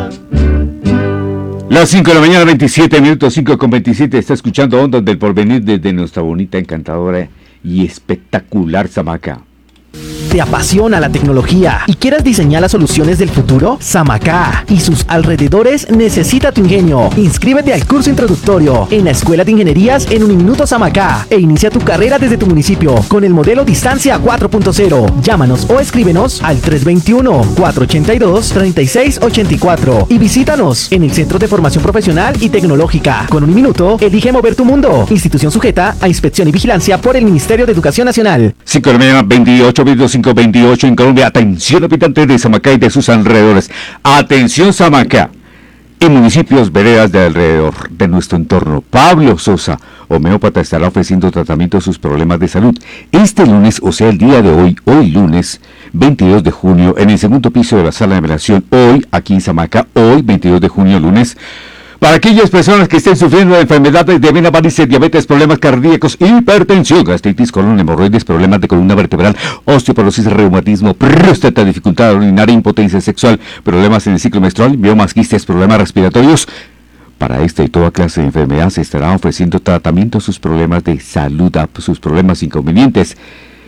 Las 5 de la mañana, 27 minutos, 5:27, está escuchando Ondas del Porvenir desde nuestra bonita, encantadora y espectacular Samacá. ¿Te apasiona la tecnología y quieres diseñar las soluciones del futuro? Samacá y sus alrededores necesita tu ingenio. Inscríbete al curso introductorio en la Escuela de Ingenierías en Uniminuto Samacá e inicia tu carrera desde tu municipio con el modelo Distancia 4.0. Llámanos o escríbenos al 321-482-3684 y visítanos en el Centro de Formación Profesional y Tecnológica. Con Uniminuto, elige mover tu mundo. Institución sujeta a inspección y vigilancia por el Ministerio de Educación Nacional. 5 de la mañana, 28 minutos, 5:28 en Colombia. Atención, habitantes de Samacá y de sus alrededores. Atención, Samacá y municipios veredas de alrededor de nuestro entorno. Pablo Sosa, homeópata, estará ofreciendo tratamiento a sus problemas de salud este lunes, o sea, el día de hoy lunes 22 de junio, en el segundo piso de la sala de velación. Hoy, aquí en Samacá, hoy 22 de junio, lunes. Para aquellas personas que estén sufriendo de enfermedades de vena, varices, diabetes, problemas cardíacos, hipertensión, gastritis, colon, hemorroides, problemas de columna vertebral, osteoporosis, reumatismo, próstata, dificultad urinaria, impotencia sexual, problemas en el ciclo menstrual, biomas, quistes, problemas respiratorios. Para esta y toda clase de enfermedad se estará ofreciendo tratamiento a sus problemas de salud, a sus problemas inconvenientes.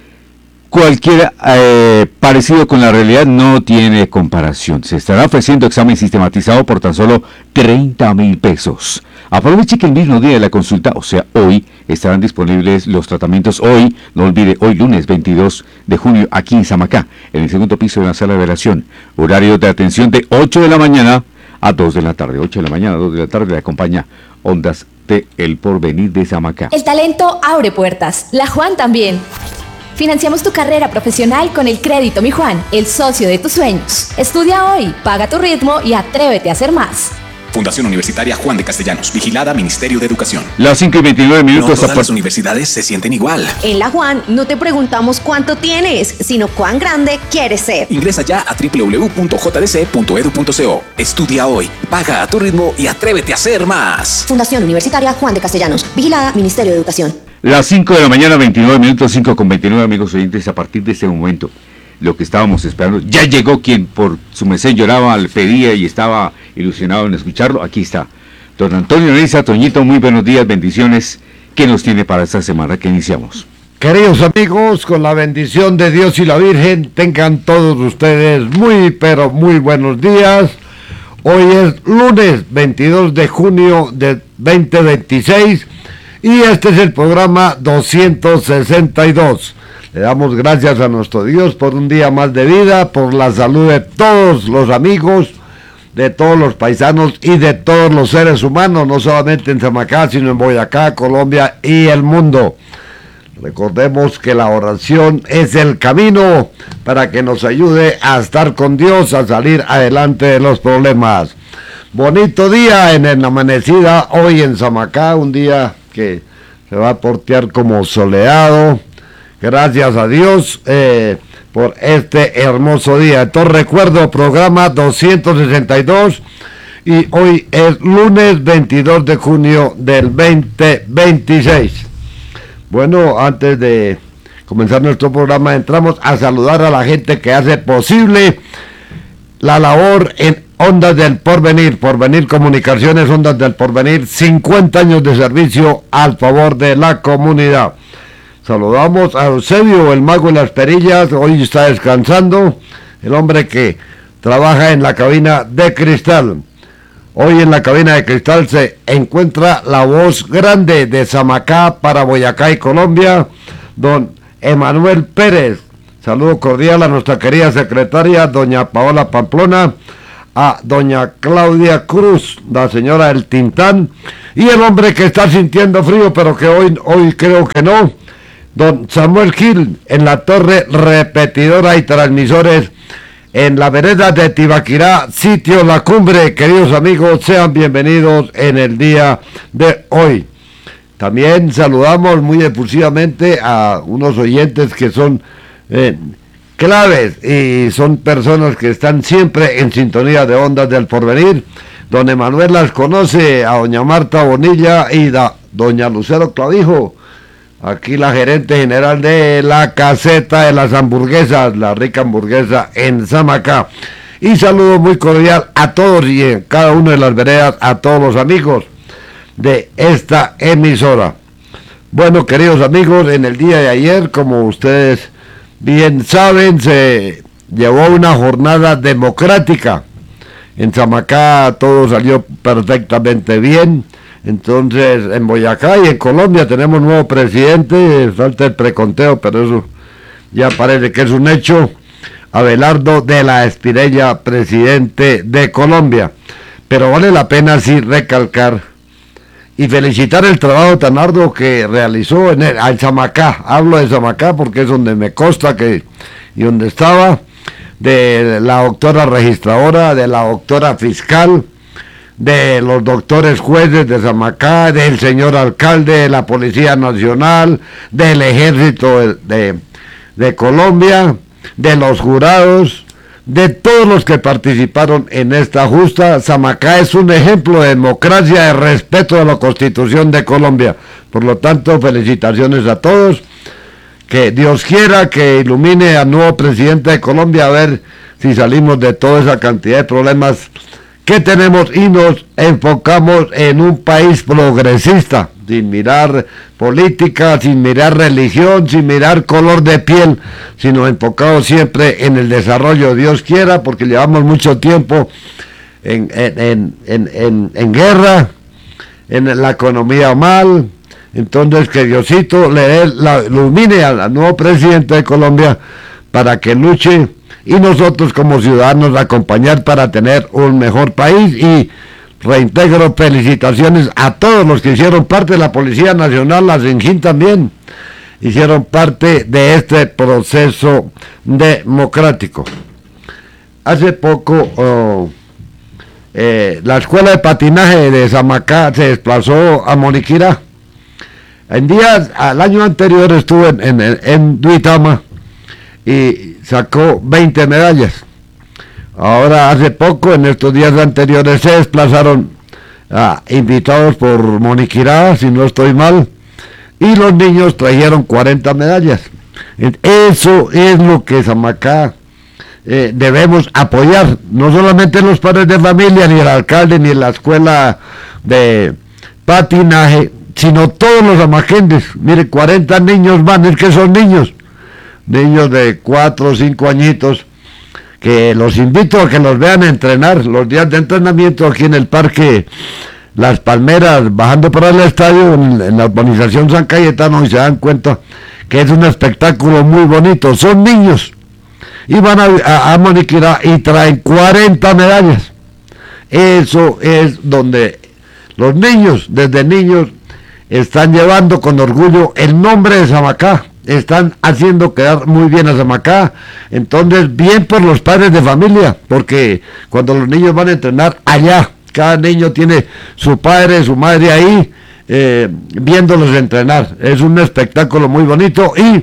Cualquier parecido con la realidad no tiene comparación. Se estará ofreciendo examen sistematizado por tan solo 30,000 pesos. Aproveche que el mismo día de la consulta, o sea, hoy, estarán disponibles los tratamientos. Hoy, no olvide, hoy lunes 22 de junio, aquí en Samacá, en el segundo piso de la sala de velación. Horario de atención de 8 de la mañana a 2 de la tarde. 8 de la mañana a 2 de la tarde, le acompaña Ondas de El Porvenir de Samacá. El talento abre puertas, la Juan también. Financiamos tu carrera profesional con el crédito Mi Juan, el socio de tus sueños. Estudia hoy, paga tu ritmo y atrévete a hacer más. Fundación Universitaria Juan de Castellanos, vigilada Ministerio de Educación. Las 5:29 minutos. No todas las universidades se sienten igual. En la Juan no te preguntamos cuánto tienes, sino cuán grande quieres ser. Ingresa ya a www.jdc.edu.co. Estudia hoy, paga a tu ritmo y atrévete a hacer más. Fundación Universitaria Juan de Castellanos, vigilada Ministerio de Educación. Las 5 de la mañana, 29 minutos, 5:29, amigos oyentes. A partir de este momento, lo que estábamos esperando, ya llegó quien por su merced lloraba, le pedía y estaba ilusionado en escucharlo. Aquí está, don Antonio Neiza. Toñito, muy buenos días, bendiciones. ¿Qué nos tiene para esta semana que iniciamos? Queridos amigos, con la bendición de Dios y la Virgen, tengan todos ustedes muy, pero muy buenos días. Hoy es lunes 22 de junio de 2026. Y este es el programa 262. Le damos gracias a nuestro Dios por un día más de vida, por la salud de todos los amigos, de todos los paisanos y de todos los seres humanos, no solamente en Samacá, sino en Boyacá, Colombia y el mundo. Recordemos que la oración es el camino para que nos ayude a estar con Dios, a salir adelante de los problemas. Bonito día en la amanecida hoy en Samacá, un día que se va a portear como soleado. Gracias a Dios por este hermoso día. Entonces recuerdo, programa 262 y hoy es lunes 22 de junio del 2026. Bueno, antes de comenzar nuestro programa, entramos a saludar a la gente que hace posible la labor en Ondas del Porvenir, Porvenir Comunicaciones, Ondas del Porvenir, 50 años de servicio al favor de la comunidad. Saludamos a Eusebio, el mago de las perillas, hoy está descansando, el hombre que trabaja en la cabina de cristal. Hoy en la cabina de cristal se encuentra la voz grande de Samacá para Boyacá y Colombia, don Emanuel Pérez. Saludo cordial a nuestra querida secretaria, doña Paola Pamplona, a doña Claudia Cruz, la señora El Tintán, y el hombre que está sintiendo frío, pero que hoy creo que no, don Samuel Gil, en la torre repetidora y transmisores, en la vereda de Tibaquirá, sitio La Cumbre. Queridos amigos, sean bienvenidos en el día de hoy. También saludamos muy efusivamente a unos oyentes que son claves y son personas que están siempre en sintonía de Ondas del Porvenir. Don Emanuel las conoce, a doña Marta Bonilla y doña Lucero Clavijo, aquí la gerente general de la caseta de las hamburguesas, la rica hamburguesa en Samacá. y saludo muy cordial a todos y en cada una de las veredas a todos los amigos de esta emisora. Bueno, queridos amigos, en el día de ayer, como ustedes bien saben, se llevó una jornada democrática. En Samacá todo salió perfectamente bien. Entonces, en Boyacá y en Colombia tenemos nuevo presidente, falta el preconteo, pero eso ya parece que es un hecho. Abelardo de la Espirella, presidente de Colombia. Pero vale la pena sí recalcar y felicitar el trabajo tan arduo que realizó en Samacá. Hablo de Samacá porque es donde me consta que y donde estaba, de la doctora registradora, de la doctora fiscal, de los doctores jueces de Samacá, del señor alcalde, de la Policía Nacional, del Ejército de Colombia, de los jurados, de todos los que participaron en esta justa. Samacá es un ejemplo de democracia, de respeto a la Constitución de Colombia. Por lo tanto, felicitaciones a todos. Que Dios quiera que ilumine al nuevo presidente de Colombia, a ver si salimos de toda esa cantidad de problemas que tenemos y nos enfocamos en un país progresista, sin mirar política, sin mirar religión, sin mirar color de piel, sino enfocado siempre en el desarrollo, Dios quiera, porque llevamos mucho tiempo en guerra, en la economía mal. Entonces que Diosito le dé ilumine al nuevo presidente de Colombia para que luche y nosotros como ciudadanos acompañar para tener un mejor país. Y reintegro felicitaciones a todos los que hicieron parte de la Policía Nacional, la SINJIN también hicieron parte de este proceso democrático. Hace poco la escuela de patinaje de Samacá se desplazó a Moniquirá. Al año anterior estuve en Duitama y sacó 20 medallas. Ahora hace poco, en estos días anteriores, se desplazaron invitados por Moniquirá, si no estoy mal, y los niños trajeron 40 medallas. Eso es lo que Samacá debemos apoyar, no solamente los padres de familia, ni el alcalde, ni la escuela de patinaje, sino todos los samaquenses. Mire, 40 niños van, es que son niños de 4 o 5 añitos, que los invito a que los vean entrenar, los días de entrenamiento aquí en el Parque Las Palmeras, bajando para el estadio, en la urbanización San Cayetano, y se dan cuenta que es un espectáculo muy bonito. Son niños, y van a Moniquirá y traen 40 medallas. Eso es donde los niños, desde niños, están llevando con orgullo el nombre de Samacá, están haciendo quedar muy bien a Samacá. Entonces, bien por los padres de familia, porque cuando los niños van a entrenar allá, cada niño tiene su padre, su madre ahí, viéndolos entrenar. Es un espectáculo muy bonito y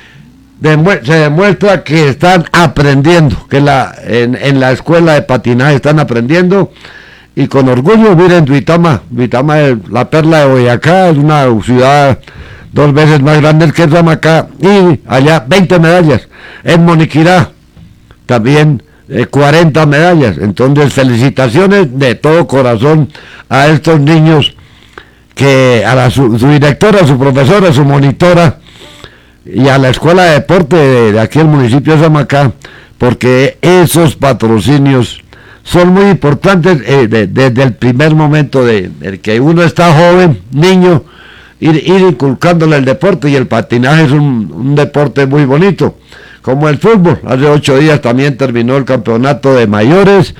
se demuestra que están aprendiendo, que en la escuela de patinaje están aprendiendo. Y con orgullo, miren, Duitama es la perla de Boyacá, es una ciudad 2 veces más grande que Samacá, y allá 20 medallas. En Moniquirá también 40 medallas. Entonces, felicitaciones de todo corazón a estos niños, que a su directora, a su profesora, a su monitora, y a la escuela de deporte de aquí del municipio de Samacá, porque esos patrocinios son muy importantes desde el primer momento de que uno está joven, niño, ir inculcándole el deporte. Y el patinaje es un deporte muy bonito, como el fútbol. Hace 8 días también terminó el campeonato de mayores,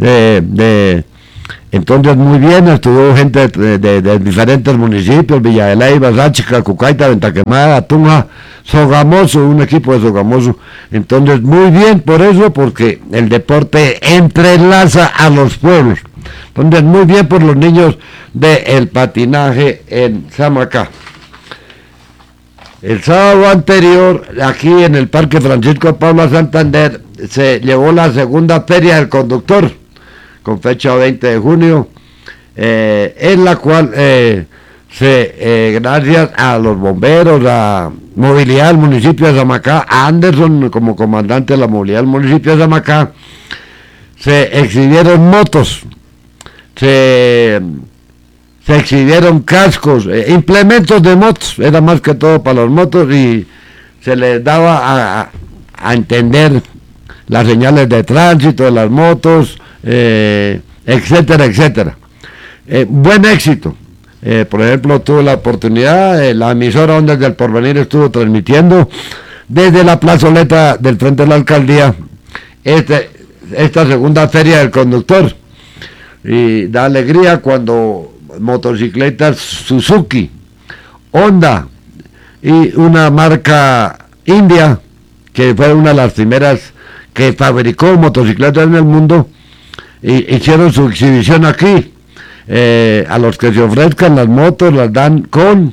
entonces muy bien, estuvo gente de diferentes municipios: Villa de Leyva, Sáchica, Cucaita, Ventaquemada, Tunja, Sogamoso, un equipo de Sogamoso. Entonces muy bien por eso, porque el deporte entrelaza a los pueblos. Entonces muy bien por los niños del patinaje en Samacá. El sábado anterior, aquí en el Parque Francisco Paula Santander, se llevó la segunda feria del conductor, con fecha 20 de junio, en la cual gracias a los bomberos, a Movilidad del municipio de Samacá, a Anderson como comandante de la Movilidad del municipio de Samacá, se exhibieron motos, se exhibieron cascos, implementos de motos, era más que todo para los motos, y se les daba a entender las señales de tránsito de las motos, etcétera, etcétera. Buen éxito. Por ejemplo, tuve la oportunidad, la emisora Ondas del Porvenir estuvo transmitiendo desde la plazoleta del frente de la alcaldía esta segunda feria del conductor, y da alegría cuando motocicletas Suzuki, Honda y una marca india, que fue una de las primeras que fabricó motocicletas en el mundo, y hicieron su exhibición aquí. A los que se ofrezcan las motos las dan con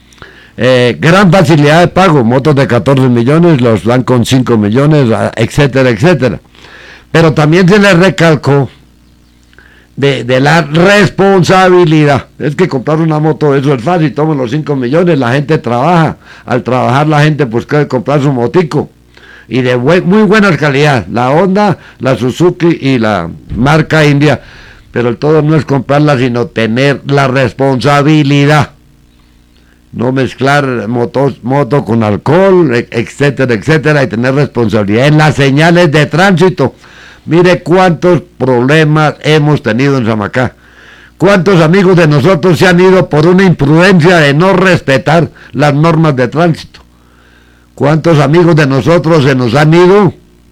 gran facilidad de pago, motos de 14 millones los dan con 5 millones, etcétera, etcétera. Pero también se les recalcó de la responsabilidad. Es que comprar una moto, eso es fácil, tomen los 5 millones, la gente trabaja, al trabajar la gente pues quiere comprar su motico, y de muy buena calidad, la Honda, la Suzuki y la marca india, pero el todo no es comprarla, sino tener la responsabilidad, no mezclar moto con alcohol, etcétera, etcétera, y tener responsabilidad en las señales de tránsito. Mire cuántos problemas hemos tenido en Samacá. ¿Cuántos amigos de nosotros se han ido por una imprudencia de no respetar las normas de tránsito? ¿Cuántos amigos de nosotros se nos han ido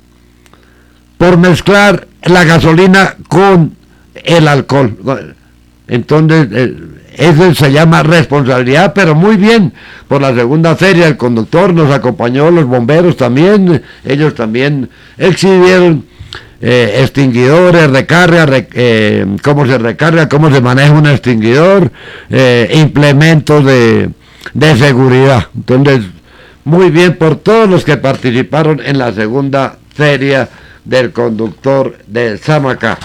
por mezclar la gasolina con el alcohol? Entonces, eso se llama responsabilidad, pero muy bien. Por la segunda feria el conductor nos acompañó, los bomberos también, ellos también exhibieron extinguidores, recarga, cómo se recarga, cómo se maneja un extinguidor, implementos de seguridad. Entonces, muy bien por todos los que participaron en la segunda feria del conductor de Samacá.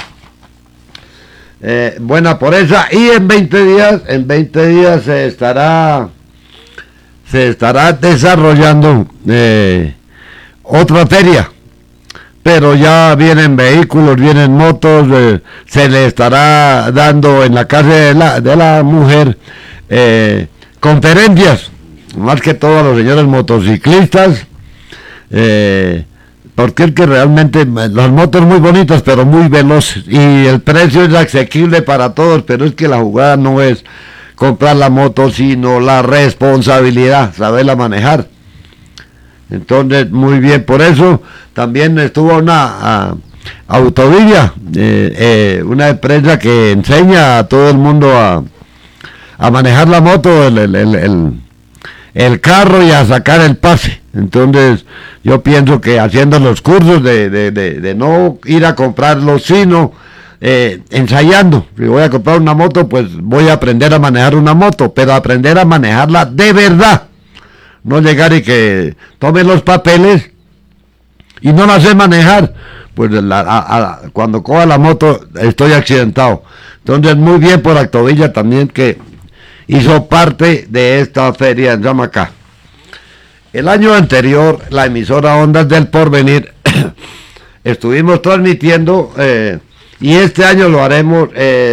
Buena por esa, y en 20 días se estará desarrollando otra feria, pero ya vienen vehículos, vienen motos, se le estará dando en la calle de la mujer conferencias, más que todo a los señores motociclistas, porque es que realmente las motos muy bonitas pero muy veloces, y el precio es asequible para todos, pero es que la jugada no es comprar la moto, sino la responsabilidad, saberla manejar. Entonces, muy bien por eso. También estuvo una Autovilla, una empresa que enseña a todo el mundo a manejar la moto, el carro, y a sacar el pase. Entonces yo pienso que haciendo los cursos de no ir a comprarlo, sino ensayando. Si voy a comprar una moto, pues voy a aprender a manejar una moto, pero aprender a manejarla de verdad, no llegar y que tome los papeles y no la sé manejar, pues cuando coja la moto estoy accidentado. Entonces, muy bien por Autovilla también, que hizo parte de esta feria en Samacá. El año anterior, la emisora Ondas del Porvenir estuvimos transmitiendo, y este año lo haremos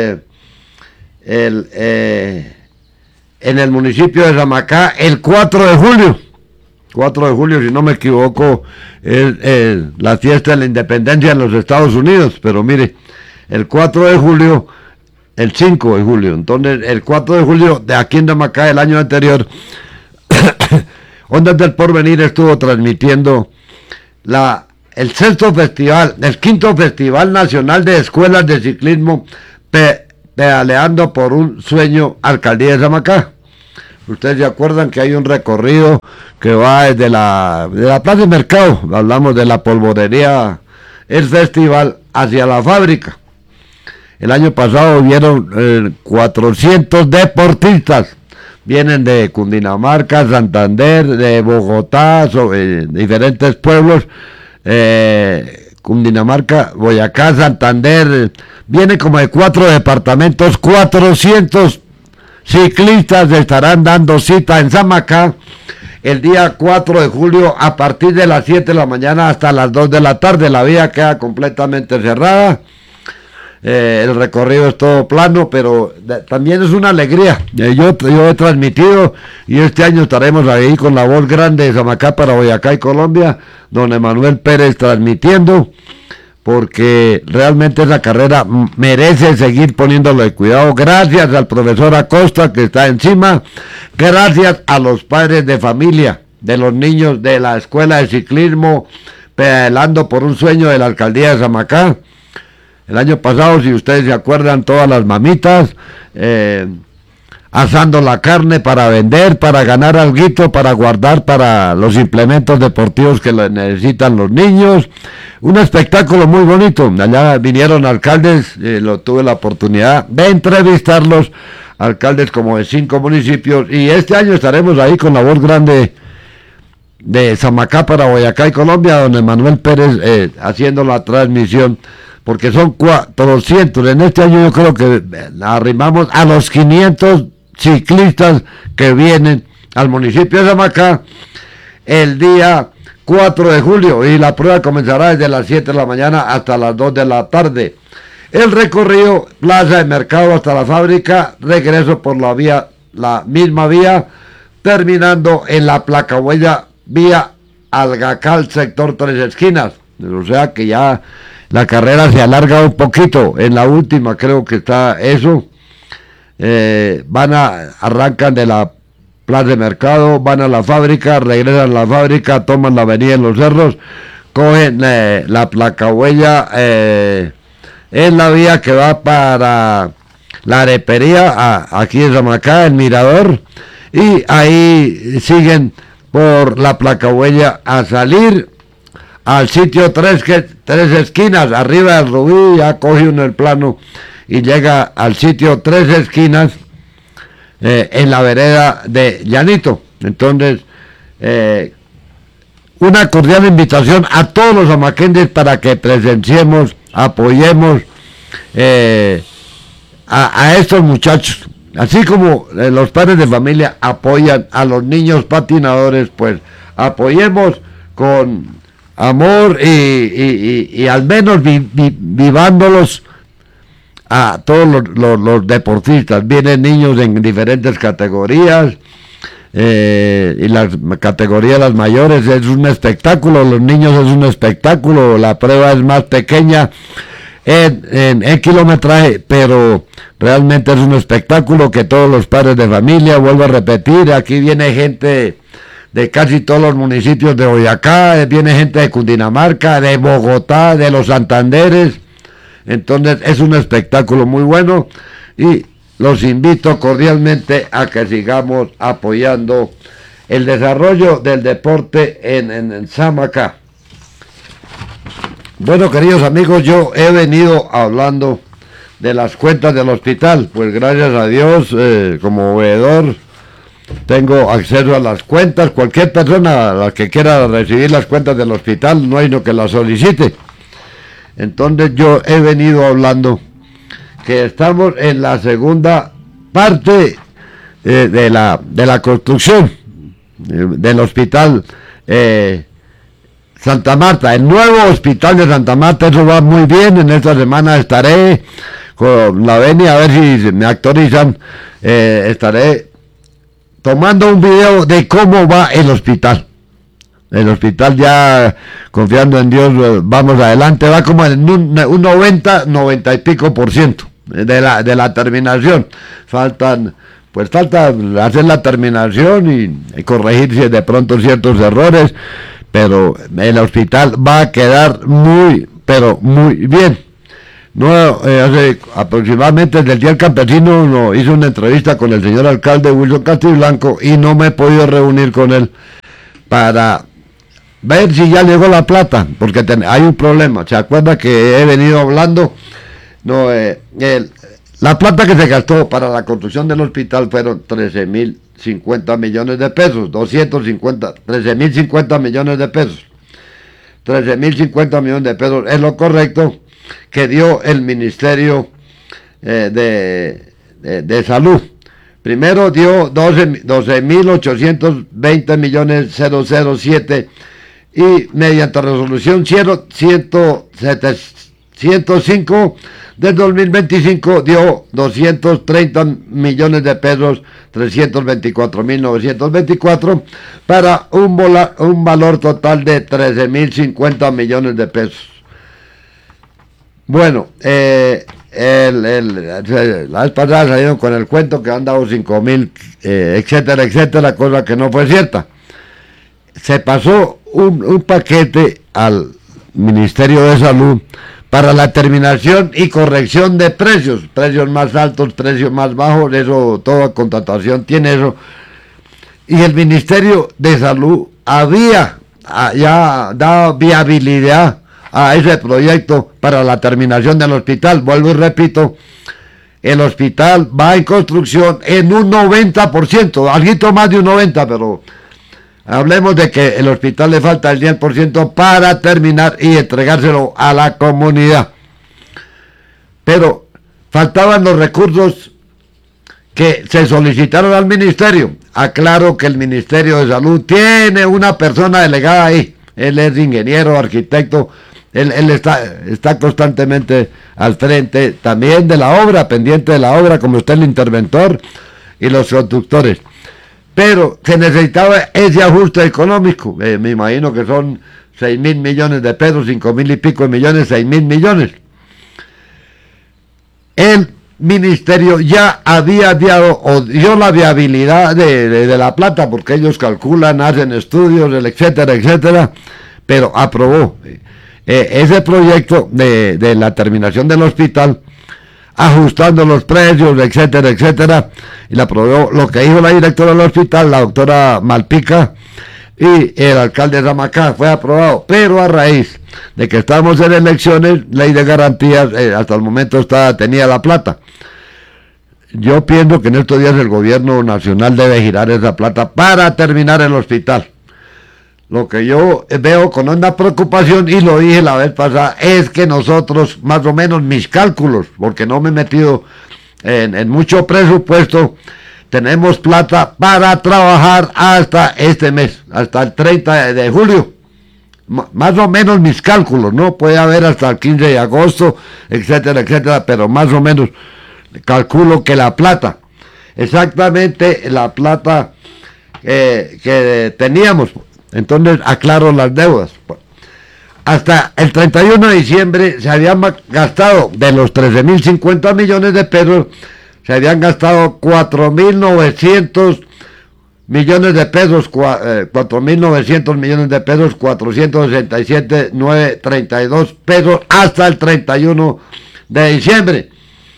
en el municipio de Samacá el 4 de julio. 4 de julio, si no me equivoco, es la fiesta de la independencia en los Estados Unidos, pero mire, el 4 de julio, el 5 de julio, entonces el 4 de julio de aquí en Samacá, el año anterior, Ondas del Porvenir estuvo transmitiendo el quinto Festival Nacional de Escuelas de Ciclismo, pedaleando por un sueño, Alcaldía de Samacá. Ustedes se acuerdan que hay un recorrido que va desde la Plaza de Mercado, hablamos de la polvorería, el festival, hacia la fábrica. El año pasado hubieron 400 deportistas, vienen de Cundinamarca, Santander, de Bogotá, diferentes pueblos, Cundinamarca, Boyacá, Santander, viene como de 4 departamentos, 400 ciclistas estarán dando cita en Samacá el día 4 de julio a partir de las 7 de la mañana hasta las 2 de la tarde. La vía queda completamente cerrada. El recorrido es todo plano, pero también es una alegría. Yo he transmitido y este año estaremos ahí con la voz grande de Samacá para Boyacá y Colombia, don Emanuel Pérez transmitiendo, porque realmente esa carrera merece seguir poniéndole cuidado. Gracias al profesor Acosta que está encima, gracias a los padres de familia, de los niños de la escuela de ciclismo, pedalando por un sueño de la alcaldía de Samacá. El año pasado, si ustedes se acuerdan, todas las mamitas asando la carne para vender, para ganar alguito, para guardar para los implementos deportivos que necesitan los niños. Un espectáculo muy bonito. Allá vinieron alcaldes, tuve la oportunidad de entrevistarlos, alcaldes como de 5 municipios, y este año estaremos ahí con la voz grande de Samacá para Boyacá y Colombia, don Emanuel Pérez haciendo la transmisión, porque son 400, en este año yo creo que arrimamos a los 500 ciclistas que vienen al municipio de Samacá el día 4 de julio, y la prueba comenzará desde las 7 de la mañana hasta las 2 de la tarde. El recorrido, plaza de mercado hasta la fábrica, regreso por la misma vía, terminando en la Placahuella, vía Algacal, sector 3 esquinas. O sea que ya la carrera se alarga un poquito. En la última creo que está eso. Arrancan de la plaza de mercado, van a la fábrica, regresan a la fábrica, toman la avenida en los cerros, cogen la Placahuella en la vía que va para la arepería, aquí en Samacá, el Mirador, y ahí siguen por la Placahuella a salir al sitio 3 esquinas, arriba del Rubí, ya coge uno el plano y llega al sitio 3 esquinas en la vereda de Llanito. Entonces, una cordial invitación a todos los samaquenses para que presenciemos, apoyemos a estos muchachos. Así como los padres de familia apoyan a los niños patinadores, pues apoyemos con amor y al menos vivándolos a todos los deportistas. Vienen niños en diferentes categorías, y las categorías las mayores es un espectáculo, los niños es un espectáculo, la prueba es más pequeña en kilometraje, pero realmente es un espectáculo que todos los padres de familia, vuelvo a repetir, aquí viene gente de casi todos los municipios de Boyacá, viene gente de Cundinamarca, de Bogotá, de los Santanderes. Entonces es un espectáculo muy bueno y los invito cordialmente a que sigamos apoyando el desarrollo del deporte en Samacá. Bueno, queridos amigos, yo he venido hablando de las cuentas del hospital, pues gracias a Dios, como veedor, tengo acceso a las cuentas. Cualquier persona a la que quiera recibir las cuentas del hospital, no hay no que las solicite. Entonces yo he venido hablando que estamos en la segunda parte de la construcción del hospital Santa Marta, el nuevo hospital de Santa Marta. Eso va muy bien. En esta semana estaré con la Beni, a ver si me autorizan, estaré tomando un video de cómo va el hospital. El hospital, ya confiando en Dios, vamos adelante, va como en un 90 y pico % de la terminación. Falta hacer la terminación y corregir si de pronto ciertos errores, pero el hospital va a quedar muy, pero muy bien. No, hace aproximadamente desde el Día del Campesino hice una entrevista con el señor alcalde Wilson Castiblanco y no me he podido reunir con él para ver si ya llegó la plata, porque hay un problema. ¿Se acuerda que he venido hablando? No, la plata que se gastó para la construcción del hospital fueron 13.050 millones de pesos, 13.050 millones de pesos. 13.050 millones de pesos es lo correcto que dio el Ministerio de Salud Primero dio 12.820.007 y mediante resolución 105 del 2025 dio 230 millones de pesos, 324.924 para un valor total de 13.050 millones de pesos. Bueno, la vez pasada salieron con el cuento que han dado 5.000, etcétera, etcétera, cosa que no fue cierta. Se pasó un paquete al Ministerio de Salud para la determinación y corrección de precios más altos, precios más bajos, eso, toda contratación tiene eso. Y el Ministerio de Salud había ya dado viabilidad a ese proyecto para la terminación del hospital. Vuelvo y repito, el hospital va en construcción en un 90%, algo más de un 90%, pero hablemos de que el hospital le falta el 10% para terminar y entregárselo a la comunidad. Pero faltaban los recursos que se solicitaron al ministerio. Aclaro que el Ministerio de Salud tiene una persona delegada ahí. Él es ingeniero, arquitecto. Él está constantemente al frente también de la obra, pendiente de la obra, como usted el interventor y los conductores. Pero se necesitaba ese ajuste económico. Me imagino que son 6.000 millones de pesos, 5.000 y pico de millones, 6.000 millones. El ministerio ya había dio la viabilidad de la plata, porque ellos calculan, hacen estudios, etcétera, etcétera, pero aprobó ese proyecto de la terminación del hospital, ajustando los precios, etcétera, etcétera, y la aprobó. Lo que dijo la directora del hospital, la doctora Malpica, y el alcalde de Samacá, fue aprobado, pero a raíz de que estamos en elecciones, ley de garantías, hasta el momento tenía la plata. Yo pienso que en estos días el gobierno nacional debe girar esa plata para terminar el hospital. Lo que yo veo con una preocupación, y lo dije la vez pasada, es que nosotros, más o menos mis cálculos, porque no me he metido en mucho presupuesto, tenemos plata para trabajar hasta este mes, hasta el 30 de julio. Más o menos mis cálculos, ¿no? Puede haber hasta el 15 de agosto, etcétera, etcétera, pero más o menos calculo que la plata, exactamente la plata que teníamos. Entonces aclaro las deudas. Hasta el 31 de diciembre se habían gastado, de los 13.050 millones de pesos, se habían gastado 4.900 millones de pesos, 4.900 millones de pesos, 467.932 pesos hasta el 31 de diciembre.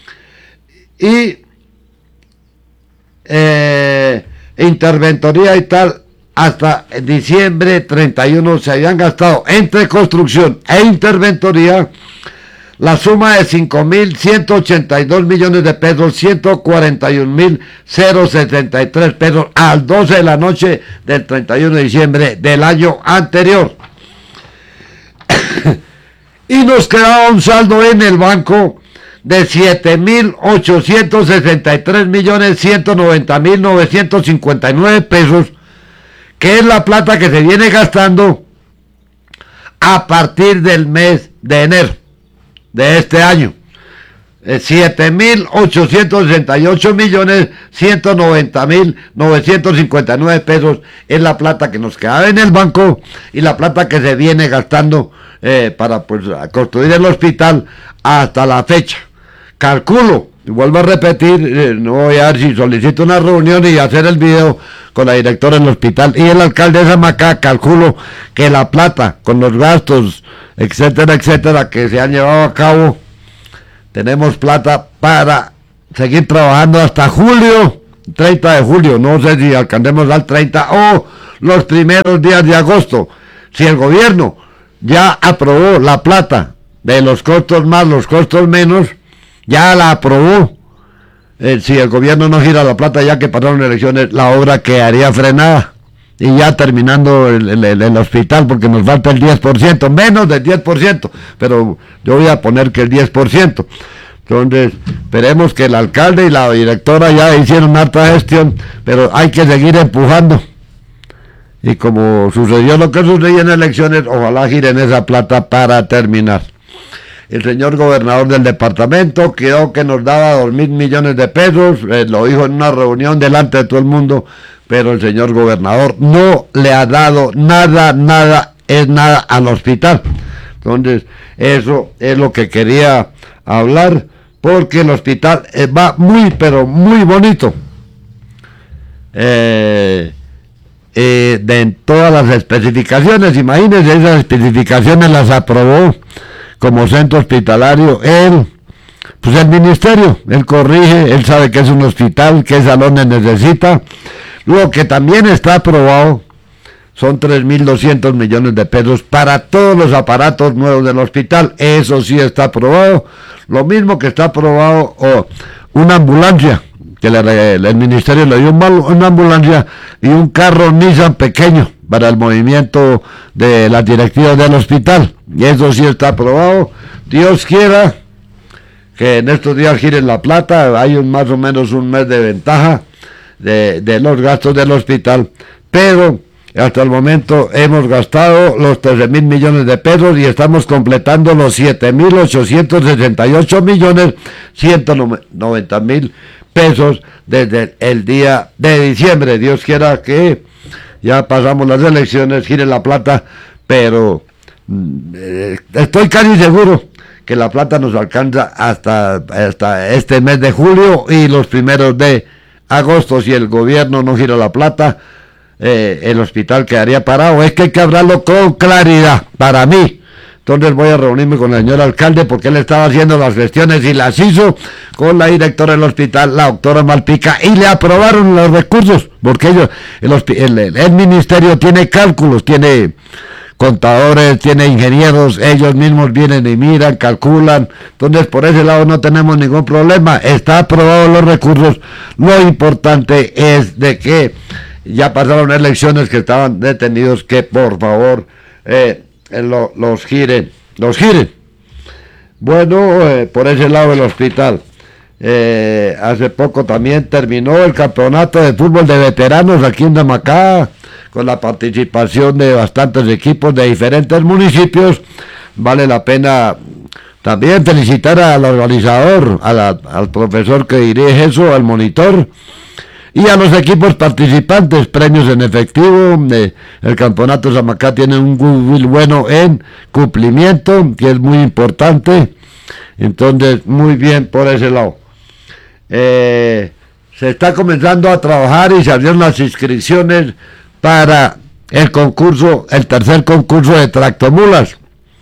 Y interventoría y tal, hasta diciembre 31 se habían gastado entre construcción e interventoría la suma de 5.182 millones de pesos, 141.073 pesos al 12 de la noche del 31 de diciembre del año anterior. Y nos quedaba un saldo en el banco de 7.863.190.959 pesos, que es la plata que se viene gastando a partir del mes de enero de este año. 7.868.190.959 pesos es la plata que nos quedaba en el banco y la plata que se viene gastando para construir el hospital hasta la fecha. Calculo, y vuelvo a repetir, no voy a ver si solicito una reunión y hacer el video con la directora del hospital y el alcalde de Samacá, calculo que la plata con los gastos, etcétera, etcétera, que se han llevado a cabo, tenemos plata para seguir trabajando hasta julio, 30 de julio, no sé si alcancemos al 30 o los primeros días de agosto. Si el gobierno ya aprobó la plata de los costos más, los costos menos, ya la aprobó. Si el gobierno no gira la plata ya que pasaron elecciones, la obra quedaría frenada. Y ya terminando el hospital, porque nos falta el 10%, menos del 10%, pero yo voy a poner que el 10%. Entonces, esperemos que el alcalde y la directora ya hicieron harta gestión, pero hay que seguir empujando. Y como sucedió lo que sucedió en elecciones, ojalá giren esa plata para terminar. El señor gobernador del departamento quedó que nos daba 2.000 millones de pesos, lo dijo en una reunión delante de todo el mundo, pero el señor gobernador no le ha dado nada al hospital. Entonces, eso es lo que quería hablar, porque el hospital va muy, pero muy bonito. De todas las especificaciones, imagínense, esas especificaciones las aprobó como centro hospitalario el ministerio. Él corrige, él sabe que es un hospital, qué salones necesita. Lo que también está aprobado son 3.200 millones de pesos para todos los aparatos nuevos del hospital. Eso sí está aprobado. Lo mismo que está aprobado una ambulancia, que el ministerio le dio una ambulancia y un carro Nissan pequeño para el movimiento de las directivas del hospital. Y eso sí está aprobado. Dios quiera que en estos días giren la plata. Hay más o menos un mes de ventaja de los gastos del hospital, pero hasta el momento hemos gastado los 13.000 millones de pesos y estamos completando los 7.868 millones 190 mil pesos desde el día de diciembre. Dios quiera que ya pasamos las elecciones, gire la plata, pero estoy casi seguro que la plata nos alcanza hasta este mes de julio y los primeros de agosto. Si el gobierno no gira la plata, el hospital quedaría parado. Es que hay que hablarlo con claridad, para mí. Entonces voy a reunirme con el señor alcalde, porque él estaba haciendo las gestiones y las hizo con la directora del hospital, la doctora Malpica, y le aprobaron los recursos, porque el ministerio tiene cálculos, tiene contadores, tiene ingenieros, ellos mismos vienen y miran, calculan. Entonces por ese lado no tenemos ningún problema, está aprobado los recursos. Lo importante es de que ya pasaron elecciones, que estaban detenidos, que por favor los giren. Bueno, por ese lado del hospital, hace poco también terminó el campeonato de fútbol de veteranos aquí en Samacá, con la participación de bastantes equipos de diferentes municipios. Vale la pena también felicitar al organizador, al profesor que dirige eso, al monitor, y a los equipos participantes, premios en efectivo. El campeonato Samacá tiene un goodwill bueno en cumplimiento, que es muy importante. Entonces, muy bien por ese lado. Se está comenzando a trabajar y se abrieron las inscripciones para el tercer concurso de tractomulas,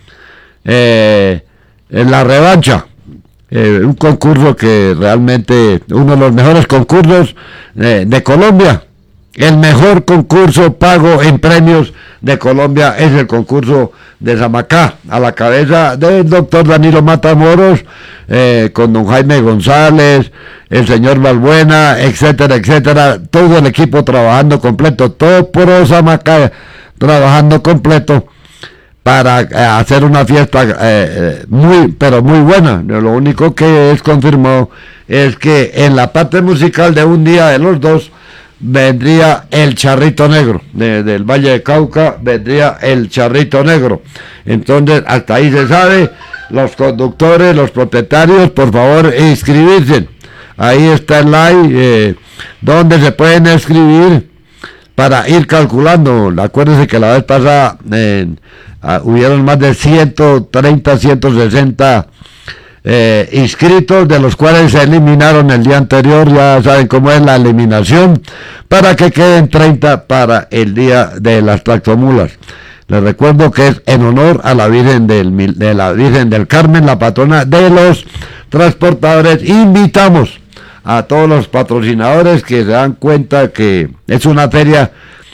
en la revancha. Un concurso que realmente uno de los mejores concursos de Colombia. El mejor concurso pago en premios de Colombia es el concurso de Samacá, a la cabeza del doctor Danilo Matamoros, con don Jaime González, el señor Balbuena, etcétera, etcétera, todo el equipo trabajando completo, todo por Samacá trabajando completo, para hacer una fiesta muy, pero muy buena. Lo único que es confirmado es que en la parte musical de un día de los dos vendría el Charrito Negro, del Valle de Cauca vendría el Charrito Negro. Entonces, hasta ahí se sabe. Los conductores, los propietarios, por favor, inscribirse. Ahí está el like, donde se pueden inscribir para ir calculando. Acuérdense que la vez pasada hubieron más de 130, 160 inscritos, de los cuales se eliminaron el día anterior. Ya saben cómo es la eliminación, para que queden 30 para el día de las tractomulas. Les recuerdo que es en honor a la Virgen del Carmen, la patrona de los transportadores. Invitamos a todos los patrocinadores que se dan cuenta que es una feria,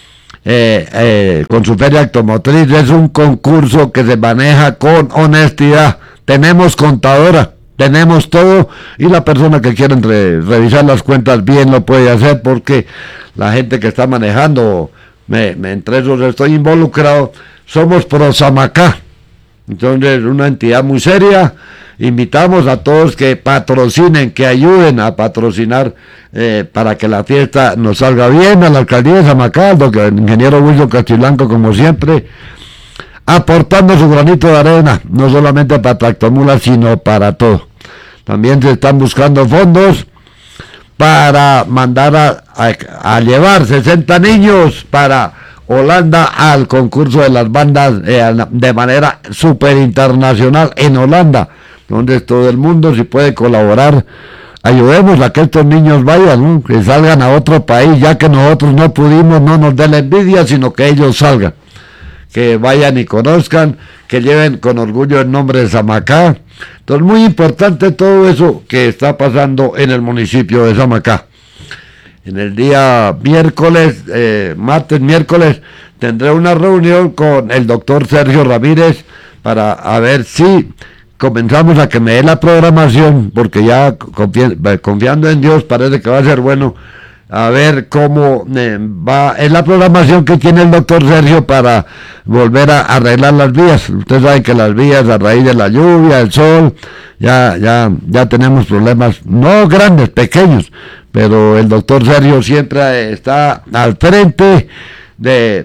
con su feria automotriz, es un concurso que se maneja con honestidad. Tenemos contadora, tenemos todo, y la persona que quiera revisar las cuentas bien lo puede hacer, porque la gente que está manejando, entre esos estoy involucrado, somos pro Samacá. Entonces, una entidad muy seria. Invitamos a todos que patrocinen, que ayuden a patrocinar para que la fiesta nos salga bien. A la alcaldía de Samacá, el ingeniero Wilson Castiblanco, como siempre, aportando su granito de arena, no solamente para tractomulas, sino para todo. También se están buscando fondos para mandar a llevar 60 niños para Holanda al concurso de las bandas de manera súper internacional en Holanda, donde todo el mundo, si puede colaborar, ayudemos a que estos niños vayan, ¿no? Que salgan a otro país, ya que nosotros no pudimos, no nos dé la envidia, sino que ellos salgan, que vayan y conozcan, que lleven con orgullo el nombre de Samacá. Entonces, muy importante todo eso que está pasando en el municipio de Samacá. En el día miércoles, miércoles, tendré una reunión con el doctor Sergio Ramírez para ver si comenzamos a que me dé la programación, porque ya confiando en Dios parece que va a ser bueno, a ver cómo va, es la programación que tiene el doctor Sergio para volver a arreglar las vías. Usted sabe que las vías, a raíz de la lluvia, el sol, ya tenemos problemas, no grandes, pequeños, pero el doctor Sergio siempre está al frente de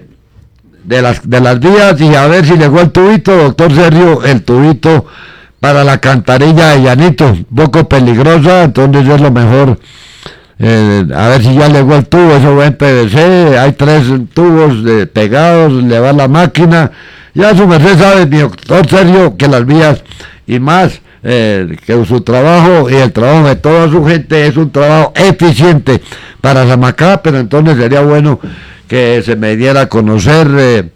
las vías, y a ver si llegó el tubito, doctor Sergio, el tubito para la cantarilla de Llanito, un poco peligrosa, entonces es lo mejor, a ver si ya llegó el tubo, eso va en PVC, hay 3 tubos pegados, le va la máquina, ya su merced sabe, mi doctor Sergio, que las vías y más, que su trabajo y el trabajo de toda su gente es un trabajo eficiente para Samacá, pero entonces sería bueno que se me diera a conocer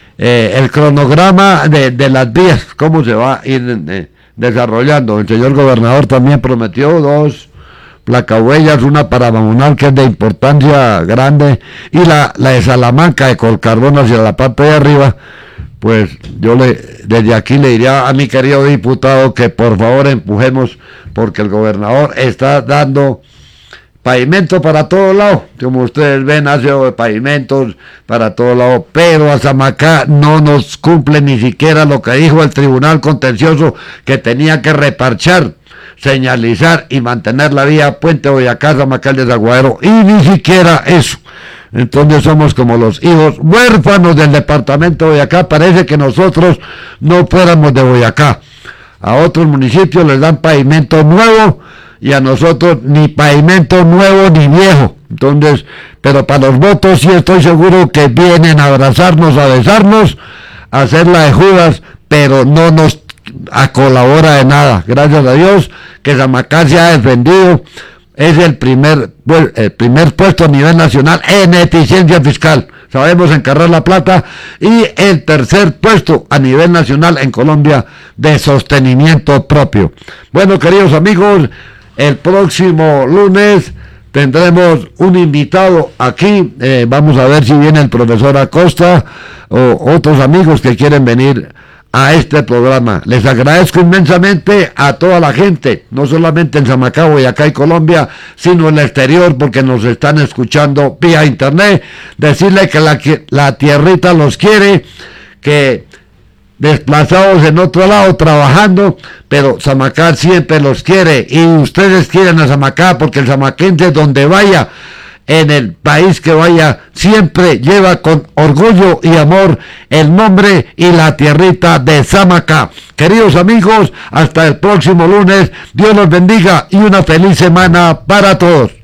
el cronograma de las vías, cómo se va a ir desarrollando. El señor gobernador también prometió 2 placahuellas, una para Mamunal, que es de importancia grande, y la de Salamanca, de Colcarbón hacia la parte de arriba. Pues yo desde aquí le diría a mi querido diputado que por favor empujemos, porque el gobernador está dando pavimento para todo lado, como ustedes ven, hace pavimentos para todo lado, pero a Samacá no nos cumple ni siquiera lo que dijo el Tribunal Contencioso, que tenía que reparchar, señalizar y mantener la vía Puente Boyacá, Samacá, el Desaguadero, y ni siquiera eso. Entonces somos como los hijos huérfanos del departamento de Boyacá. Parece que nosotros no fuéramos de Boyacá. A otros municipios les dan pavimento nuevo y a nosotros ni pavimento nuevo ni viejo. Entonces, pero para los votos sí estoy seguro que vienen a abrazarnos, a besarnos, a hacer la de Judas, pero no nos colabora de nada. Gracias a Dios que Samacá se ha defendido. Es el primer puesto a nivel nacional en eficiencia fiscal. Sabemos encargar la plata, y el tercer puesto a nivel nacional en Colombia de sostenimiento propio. Bueno, queridos amigos, el próximo lunes tendremos un invitado aquí. Vamos a ver si viene el profesor Acosta o otros amigos que quieren venir a este programa. Les agradezco inmensamente a toda la gente, no solamente en Samacá, Boyacá y Colombia, sino en el exterior, porque nos están escuchando vía internet. Decirle que la tierrita los quiere, que desplazados en otro lado trabajando, pero Samacá siempre los quiere, y ustedes quieren a Samacá, porque el samaquense donde vaya, en el país que vaya, siempre lleva con orgullo y amor el nombre y la tierrita de Samacá. Queridos amigos, hasta el próximo lunes. Dios los bendiga y una feliz semana para todos.